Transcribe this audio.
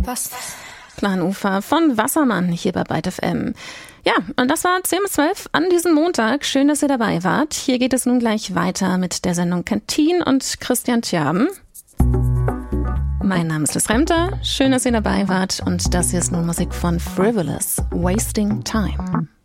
Passt. Planufer von Wassermann hier bei Byte FM. Ja, und das war 10 bis 12 an diesem Montag. Schön, dass ihr dabei wart. Hier geht es nun gleich weiter mit der Sendung Canteen und Christian Tjaben. Mein Name ist Liz Remter. Schön, dass ihr dabei wart. Und das hier ist nun Musik von Frivolous, Wasting Time.